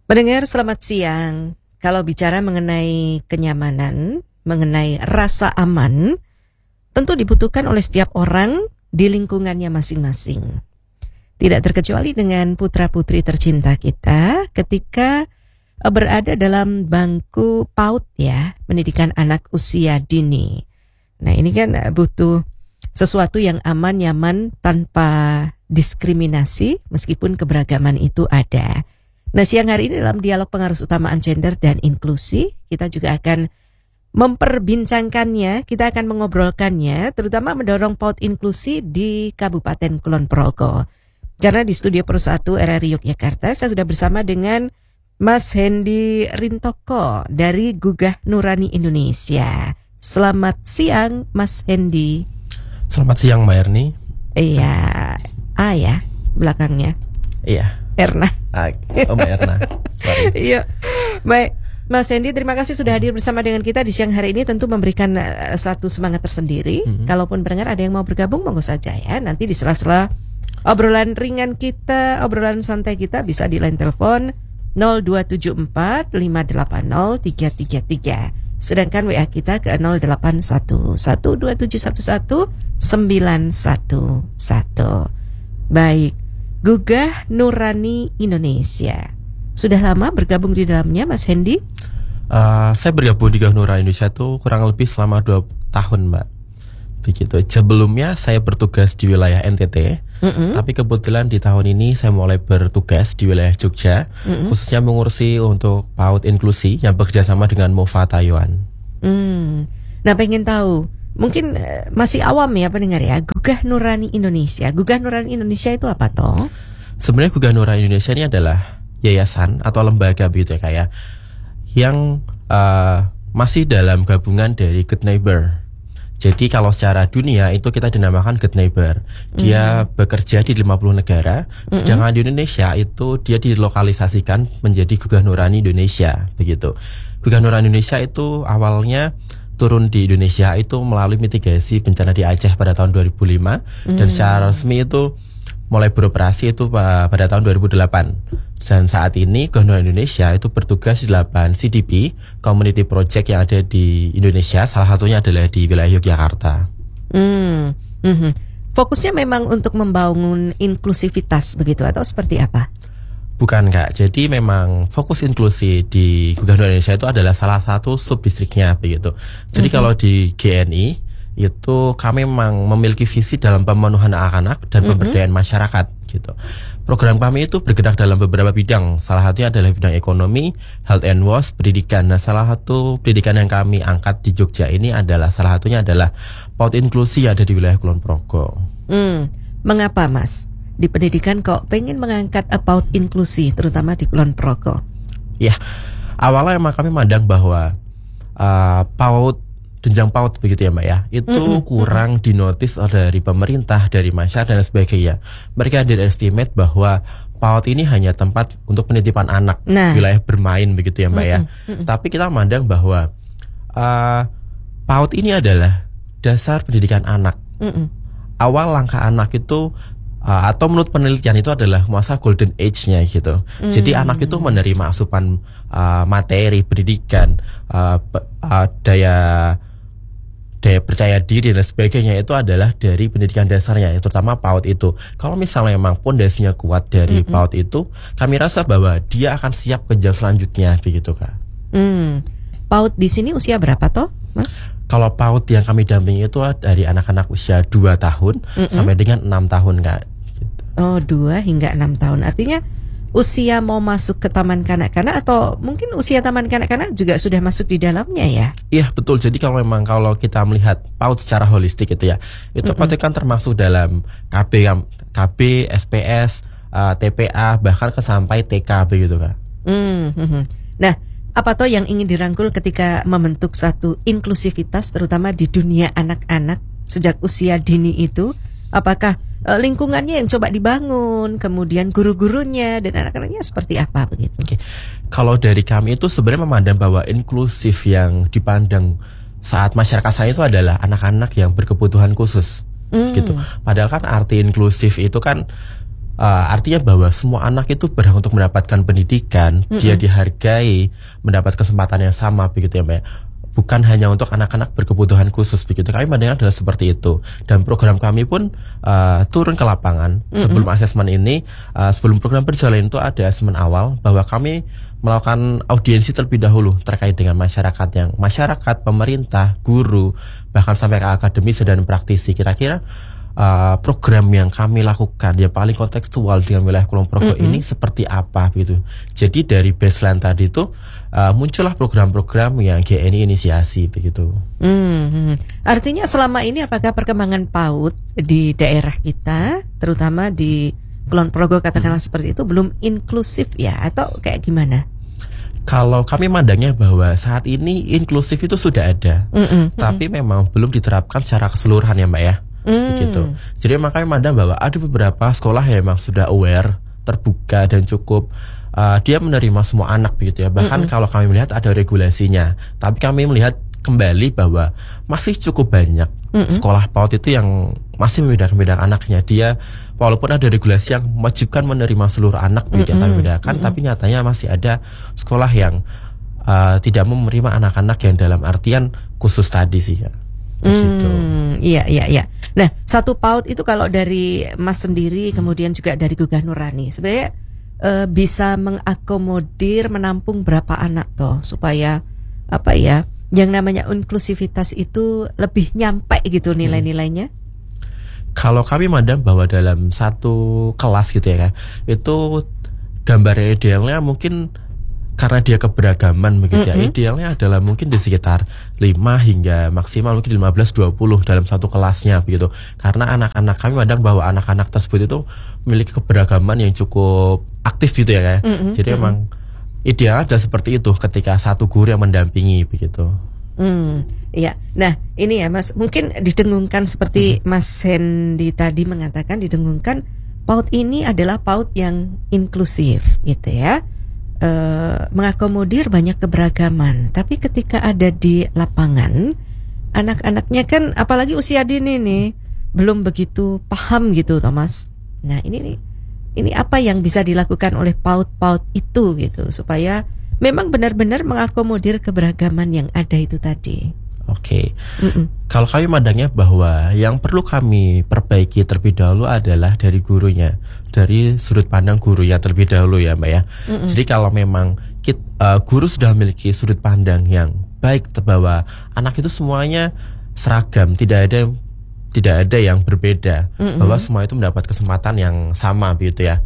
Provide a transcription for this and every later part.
Pendengar, selamat siang. Kalau bicara mengenai kenyamanan, mengenai rasa aman, tentu dibutuhkan oleh setiap orang di lingkungannya masing-masing. Tidak terkecuali dengan putra-putri tercinta kita ketika berada dalam bangku PAUD ya, pendidikan anak usia dini. Nah, ini kan butuh sesuatu yang aman, nyaman, tanpa diskriminasi meskipun keberagaman itu ada. Nah, siang hari ini dalam dialog pengarus utamaan gender dan inklusi, kita juga akan memperbincangkannya, kita akan mengobrolkannya, terutama mendorong PAUD inklusi di Kabupaten Kulon Progo. Karena di studio Pro 1 RRI Yogyakarta, saya sudah bersama dengan Mas Hendy Rintoko dari Gugah Nurani Indonesia. Selamat siang, Mas Hendy. Selamat siang, Mbak Erni. Iya, A ya belakangnya. Iya. Erna. Oh, Mbak Erna. Sorry. Iya. Baik, Mas Hendy, terima kasih sudah hadir bersama dengan kita di siang hari ini. Tentu memberikan satu semangat tersendiri. Kalaupun pendengar ada yang mau bergabung, monggo saja ya. Nanti di sela-sela obrolan ringan kita, obrolan santai kita bisa di line telepon 0274 580 333. Sedangkan WA kita ke 0811 2711 911. Baik, Gugah Nurani Indonesia. Sudah lama bergabung di dalamnya, Mas Hendy? Saya bergabung di Gugah Nurani Indonesia itu kurang lebih selama 2 tahun, Mbak. Begitu. Sebelumnya saya bertugas di wilayah NTT, tapi kebetulan di tahun ini saya mulai bertugas di wilayah Jogja, khususnya mengurusi untuk PAUD inklusi yang bekerja sama dengan MOVA Taiwan. Nah, pengen tahu, mungkin masih awam ya pendengar ya, Gugah Nurani Indonesia. Gugah Nurani Indonesia itu apa toh? Sebenarnya Gugah Nurani Indonesia ini adalah yayasan atau lembaga begitu ya, kayak yang masih dalam gabungan dari Good Neighbor. Jadi kalau secara dunia itu kita dinamakan Good Neighbor. Dia bekerja di 50 negara, sedangkan di Indonesia itu dia dilokalisasikan menjadi Gugah Nurani Indonesia, begitu. Gugah Nurani Indonesia itu awalnya turun di Indonesia itu melalui mitigasi bencana di Aceh pada tahun 2005 dan secara resmi itu mulai beroperasi itu pada tahun 2008. Dan saat ini Gugah Nurani Indonesia itu bertugas di 8 CDP Community Project yang ada di Indonesia. Salah satunya adalah di wilayah Yogyakarta. Fokusnya memang untuk membangun inklusivitas begitu atau seperti apa? Bukan, Kak. Jadi memang fokus inklusi di Gugah Nurani Indonesia itu adalah salah satu subdistriknya begitu. Jadi kalau di GNI itu kami memang memiliki visi dalam pemenuhan anak-anak dan pemberdayaan masyarakat gitu. Program kami itu bergerak dalam beberapa bidang. Salah satunya adalah bidang ekonomi, health and wealth, pendidikan. Nah, salah satu pendidikan yang kami angkat di Jogja ini adalah salah satunya adalah PAUD inklusi yang ada di wilayah Kulon Progo. Mengapa, Mas? Di pendidikan kok pengen mengangkat PAUD inklusi terutama di Kulon Progo? Ya, awalnya emang kami mandang bahwa PAUD, jenjang PAUD begitu ya Mbak ya, itu kurang dinotis dari pemerintah, dari masyarakat dan sebagainya. Mereka underestimate bahwa PAUD ini hanya tempat untuk penitipan anak, wilayah bermain begitu ya Mbak ya. Tapi kita memandang bahwa PAUD ini adalah dasar pendidikan anak. Awal langkah anak itu atau menurut penelitian itu adalah masa golden age-nya gitu. Jadi anak itu menerima asupan materi, pendidikan, daya percaya diri dan sebagainya itu adalah dari pendidikan dasarnya, terutama PAUD itu. Kalau misalnya memang pondasinya kuat dari PAUD itu, kami rasa bahwa dia akan siap ke jenjang selanjutnya begitu, Kak. PAUD di sini usia berapa toh, Mas? Kalau PAUD yang kami dampingi itu dari anak-anak usia 2 tahun sampai dengan 6 tahun, Kak. Gitu. Oh, 2 hingga 6 tahun. Artinya usia mau masuk ke taman kanak-kanak atau mungkin usia taman kanak-kanak juga sudah masuk di dalamnya ya? Iya, betul. Jadi kalau kita melihat PAUD secara holistik itu ya, itu PAUD kan termasuk dalam KB, SPS, TPA, bahkan ke sampai TK begitu, Kak. Nah, apa toh yang ingin dirangkul ketika membentuk satu inklusivitas terutama di dunia anak-anak sejak usia dini itu? Apakah lingkungannya yang coba dibangun, kemudian guru-gurunya dan anak-anaknya seperti apa begitu? Oke. Kalau dari kami itu sebenarnya memandang bahwa inklusif yang dipandang saat masyarakat saya itu adalah anak-anak yang berkebutuhan khusus, gitu. Padahal kan arti inklusif itu kan artinya bahwa semua anak itu berhak untuk mendapatkan pendidikan, dia dihargai, mendapat kesempatan yang sama begitu ya Mbak. Bukan hanya untuk anak-anak berkebutuhan khusus begitu. Kami pandangnya adalah seperti itu. Dan program kami pun turun ke lapangan sebelum asesmen ini, sebelum program berjalan itu ada asesmen awal bahwa kami melakukan audiensi terlebih dahulu terkait dengan masyarakat, pemerintah, guru, bahkan sampai ke akademisi dan praktisi. Kira-kira program yang kami lakukan yang paling kontekstual dengan wilayah Kulon Progo ini seperti apa begitu. Jadi dari baseline tadi itu muncullah program-program yang GNI inisiasi begitu. Artinya selama ini apakah perkembangan PAUD di daerah kita, terutama di Kulon Progo katakanlah seperti itu, belum inklusif ya atau kayak gimana? Kalau kami mandangnya bahwa saat ini inklusif itu sudah ada, tapi memang belum diterapkan secara keseluruhan ya Mbak ya. Begitu. Jadi makanya mandang bahwa ada beberapa sekolah yang memang sudah aware, terbuka dan cukup dia menerima semua anak begitu ya. Bahkan kalau kami melihat ada regulasinya, tapi kami melihat kembali bahwa masih cukup banyak sekolah PAUD itu yang masih membedakan anaknya. Dia walaupun ada regulasi yang mewajibkan menerima seluruh anak begitu yang kami bedakan, tapi nyatanya masih ada sekolah yang tidak menerima anak-anak yang dalam artian khusus tadi sih ya. Begitu. Iya. Nah, satu PAUD itu kalau dari Mas sendiri kemudian juga dari Gugah Nurani sebenarnya bisa mengakomodir, menampung berapa anak toh supaya apa ya, yang namanya inklusivitas itu lebih nyampe gitu nilai-nilainya? Kalau kami mandang bahwa dalam satu kelas gitu ya, itu gambar idealnya mungkin karena dia keberagaman begitu ya, idealnya adalah mungkin di sekitar 5 hingga maksimal mungkin 15-20 dalam satu kelasnya begitu. Karena anak-anak kami mandang bahwa anak-anak tersebut itu memiliki keberagaman yang cukup aktif gitu ya. Jadi emang ideal ada seperti itu ketika satu guru yang mendampingi begitu. Iya. Nah, ini ya Mas, mungkin didengungkan seperti Mas Hendy tadi mengatakan, didengungkan PAUD ini adalah PAUD yang inklusif gitu ya. Mengakomodir banyak keberagaman, tapi ketika ada di lapangan, anak-anaknya kan apalagi usia dini nih belum begitu paham gitu, Thomas. Nah ini apa yang bisa dilakukan oleh PAUD-PAUD itu gitu supaya memang benar-benar mengakomodir keberagaman yang ada itu tadi. Oke. Kalau kami mandangnya bahwa yang perlu kami perbaiki terlebih dahulu adalah dari gurunya, dari sudut pandang gurunya terlebih dahulu ya Mbak ya. Jadi kalau memang guru sudah memiliki sudut pandang yang baik bahwa anak itu semuanya seragam, tidak ada yang berbeda, bahwa semua itu mendapat kesempatan yang sama begitu ya.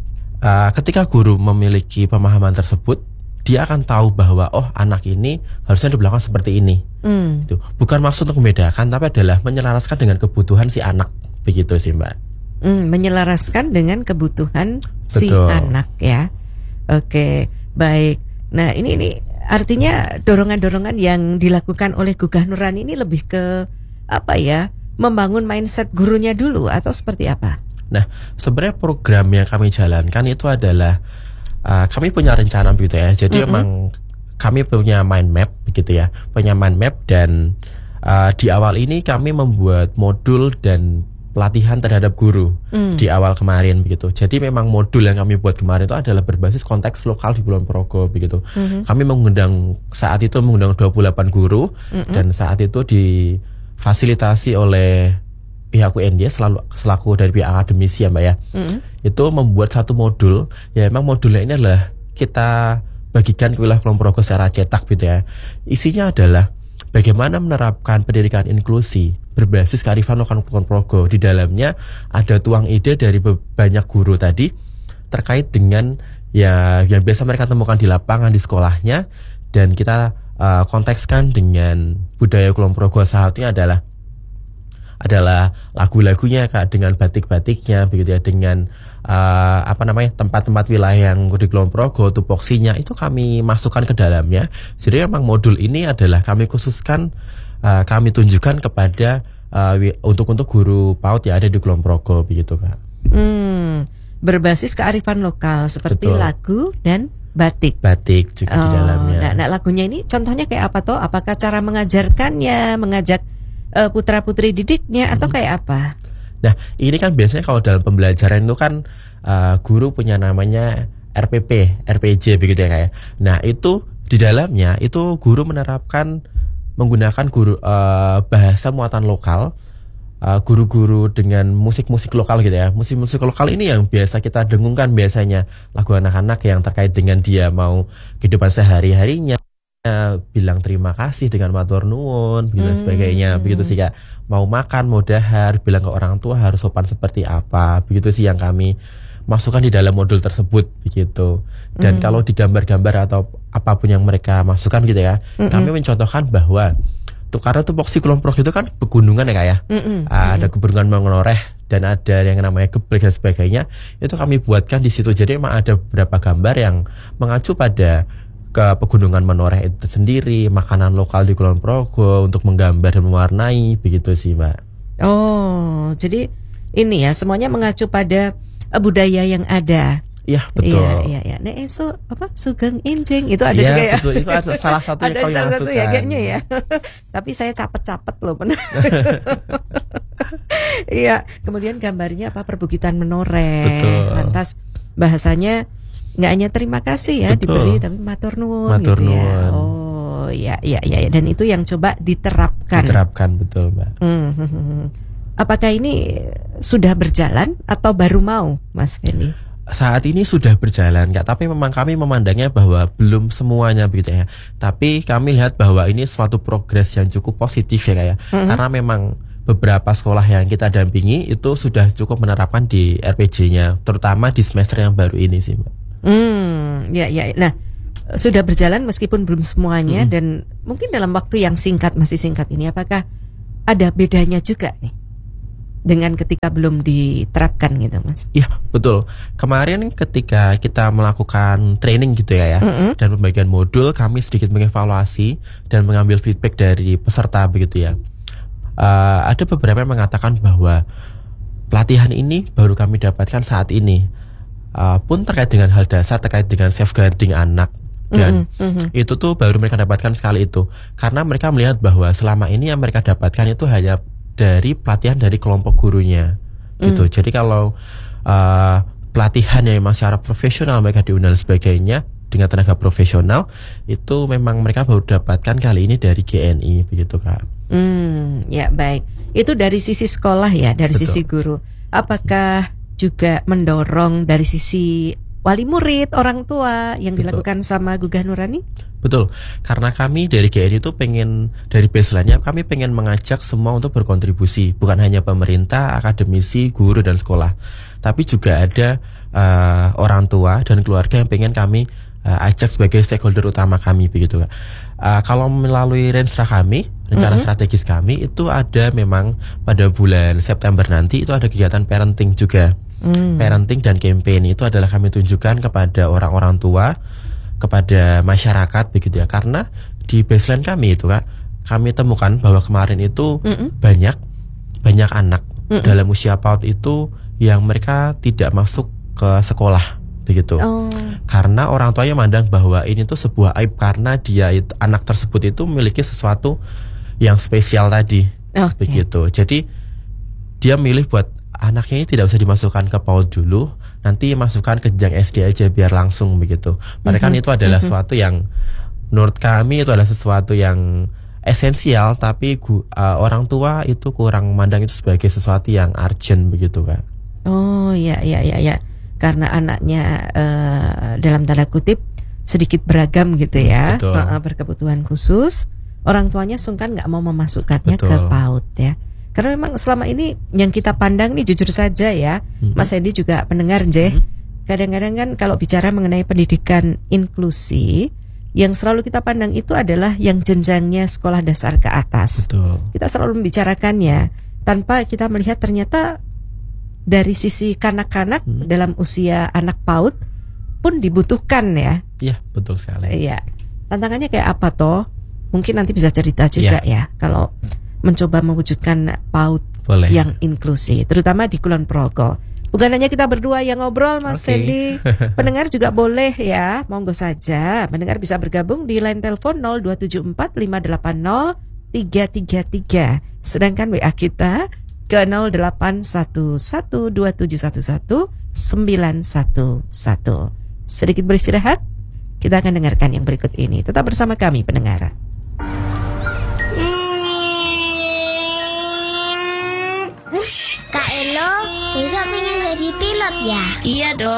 Ketika guru memiliki pemahaman tersebut, dia akan tahu bahwa anak ini harusnya diperlakukan seperti ini. Gitu. Bukan maksud untuk membedakan, tapi adalah menyelaraskan dengan kebutuhan si anak begitu sih Mbak. Menyelaraskan dengan kebutuhan si anak ya. Oke, baik. Nah ini artinya dorongan-dorongan yang dilakukan oleh Gugah Nurani ini lebih ke apa ya? Membangun mindset gurunya dulu atau seperti apa? Nah sebenarnya program yang kami jalankan itu adalah kami punya rencana begitu ya. Jadi emang kami punya mind map begitu ya, punya mind map dan di awal ini kami membuat modul dan pelatihan terhadap guru di awal kemarin begitu. Jadi memang modul yang kami buat kemarin itu adalah berbasis konteks lokal di Kulon Progo begitu. Kami saat itu mengundang 28 guru dan saat itu difasilitasi oleh pihak UND selaku dari pihak akademisi ya Mbak ya. Itu membuat satu modul, ya memang modulnya ini adalah kita bagikan ke wilayah Kulon Progo secara cetak gitu ya. Isinya adalah bagaimana menerapkan pendidikan inklusi berbasis kearifan lokal Kulon Progo. Di dalamnya ada tuang ide dari banyak guru tadi terkait dengan yang biasa mereka temukan di lapangan di sekolahnya, dan kita kontekskan dengan budaya Kulon Progo. Salah satunya adalah lagu-lagunya Kak, dengan batik-batiknya begitu ya, dengan tempat-tempat wilayah yang di Kulon Progo, tupoksinya itu kami masukkan ke dalamnya. Jadi memang modul ini adalah kami khususkan, kami tunjukkan kepada untuk guru PAUD yang ada di Kulon Progo begitu Kak. Berbasis kearifan lokal seperti lagu dan batik juga di dalamnya. Nah lagunya ini contohnya kayak apa toh? Apakah cara mengajarkannya, mengajak putra-putri didiknya atau kayak apa? Nah ini kan biasanya kalau dalam pembelajaran itu kan guru punya namanya RPP, RPJ begitu ya kayak. Nah itu di dalamnya itu guru menerapkan menggunakan bahasa muatan lokal, guru-guru dengan musik-musik lokal gitu ya. Musik-musik lokal ini yang biasa kita dengungkan biasanya lagu anak-anak yang terkait dengan dia mau kehidupan sehari-harinya, bilang terima kasih dengan matur nuwun begitu sebagainya. Begitu sih Kak. Mau makan, mau dahar, bilang ke orang tua harus sopan seperti apa. Begitu sih yang kami masukkan di dalam modul tersebut begitu. Dan kalau di gambar-gambar atau apapun yang mereka masukkan gitu ya, kami mencontohkan bahwa karena tupoksi Kulon Progo itu kan pegunungan ya Kak ya. Ada pegunungan Menoreh dan ada yang namanya Geblek dan sebagainya. Itu kami buatkan di situ. Jadi memang ada beberapa gambar yang mengacu pada ke pegunungan Menoreh itu sendiri, makanan lokal di Kulon Progo untuk menggambar dan mewarnai begitu sih Mbak. Oh, jadi ini ya semuanya mengacu pada budaya yang ada. Iya betul. Iya. Nah, Sugeng Enjing itu ada ya, juga ya. Betul. Itu ada salah satu ada yang salah satu ya kayaknya ya. masukkan. Tapi saya capet loh benar. Iya. Kemudian gambarnya perbukitan Menoreh. Betul. Lantas bahasanya nggak hanya terima kasih ya Betul. diberi, tapi matur nuwun Matur gitu ya. nuwun. Oh iya. Dan itu yang coba diterapkan. Diterapkan betul Mbak. Apakah ini sudah berjalan atau baru mau, Mas Hendy? Saat ini sudah berjalan Kak, tapi memang kami memandangnya bahwa belum semuanya begitu ya. Tapi kami lihat bahwa ini suatu progres yang cukup positif ya Kak ya. Karena memang beberapa sekolah yang kita dampingi itu sudah cukup menerapkan di RPJ-nya, terutama di semester yang baru ini sih Mbak. Ya. Nah, sudah berjalan meskipun belum semuanya dan mungkin dalam waktu yang masih singkat ini, apakah ada bedanya juga nih dengan ketika belum diterapkan gitu Mas? Iya betul. Kemarin ketika kita melakukan training gitu ya dan pembagian modul, kami sedikit mengevaluasi dan mengambil feedback dari peserta begitu ya. Ada beberapa yang mengatakan bahwa pelatihan ini baru kami dapatkan saat ini, pun terkait dengan hal dasar terkait dengan safeguarding anak. Dan itu tuh baru mereka dapatkan sekali itu, karena mereka melihat bahwa selama ini yang mereka dapatkan itu hanya dari pelatihan dari kelompok gurunya gitu. Jadi kalau pelatihan yang memang secara profesional mereka diundang sebagainya dengan tenaga profesional, itu memang mereka baru dapatkan kali ini dari GNI begitu Kak. Ya baik. Itu dari sisi sekolah ya, dari Betul. sisi guru. Apakah juga mendorong dari sisi wali murid, orang tua yang Betul. dilakukan sama Gugah Nurani? Betul, karena kami dari GNI itu pengen, dari baseline-nya kami pengen mengajak semua untuk berkontribusi. Bukan hanya pemerintah, akademisi, guru, dan sekolah, tapi juga ada orang tua dan keluarga yang pengen kami ajak sebagai stakeholder utama kami begitu. Kalau melalui renstra kami, rencana strategis kami, itu ada memang pada bulan September nanti itu ada kegiatan parenting juga. Parenting dan campaign itu adalah kami tunjukkan kepada orang-orang tua, kepada masyarakat begitu ya. Karena di baseline kami itu Kak, kami temukan bahwa kemarin itu banyak anak dalam usia PAUD itu yang mereka tidak masuk ke sekolah begitu. Karena orang tuanya mandang bahwa ini tuh sebuah aib karena anak tersebut itu memiliki sesuatu yang spesial tadi. Begitu. Jadi dia milih buat anaknya ini tidak usah dimasukkan ke PAUD dulu, nanti masukkan ke jenjang SD aja biar langsung begitu. Padahal kan itu adalah sesuatu yang menurut kami itu adalah sesuatu yang esensial, tapi orang tua itu kurang memandang itu sebagai sesuatu yang urgent begitu Kak. Oh ya. Karena anaknya dalam tanda kutip sedikit beragam gitu ya, berkebutuhan khusus, orang tuanya sungkan nggak mau memasukkannya ke PAUD ya. Karena memang selama ini yang kita pandang nih jujur saja ya, Mas Hendy juga pendengar kadang-kadang kan kalau bicara mengenai pendidikan inklusi, yang selalu kita pandang itu adalah yang jenjangnya sekolah dasar ke atas. Betul. Kita selalu membicarakannya tanpa kita melihat ternyata dari sisi kanak-kanak dalam usia anak PAUD pun dibutuhkan ya. Iya, betul sekali. Iya. Tantangannya kayak apa toh? Mungkin nanti bisa cerita juga ya kalau mencoba mewujudkan PAUD yang inklusi, terutama di Kulon Progo. Bukan hanya kita berdua yang ngobrol, Mas Hendy. Pendengar juga boleh ya, monggo saja. Pendengar bisa bergabung di line telepon 0274 580 333. Sedangkan WA kita ke 08112711 Sedikit beristirahat, kita akan dengarkan yang berikut ini. Tetap bersama kami pendengar. Kak Elo, besok pengen jadi pilot ya? Iya dong.